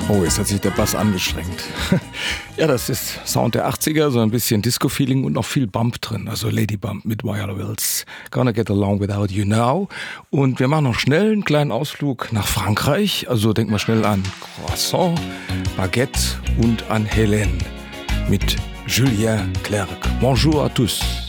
Oh, jetzt hat sich der Bass angestrengt. Ja, das ist Sound der 80er, so ein bisschen Disco-Feeling und noch viel Bump drin. Also Lady Bump mit Viola Wills. Gonna Get Along Without You Now. Und wir machen noch schnell einen kleinen Ausflug nach Frankreich. Also denk mal schnell an Croissant, Baguette und an Hélène mit Julien Clerc. Bonjour à tous.